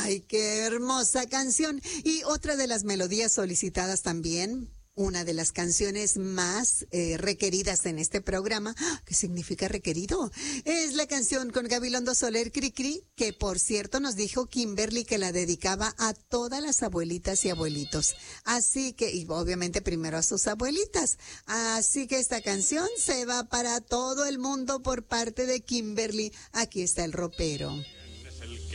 Ay, qué hermosa canción. Y otra de las melodías solicitadas también, una de las canciones más requeridas en este programa. ¿Qué significa requerido? Es la canción con Gabilondo Soler, Cri Cri, que por cierto nos dijo Kimberly que la dedicaba a todas las abuelitas y abuelitos. Así que, y obviamente primero a sus abuelitas. Así que esta canción se va para todo el mundo por parte de Kimberly. Aquí está el ropero.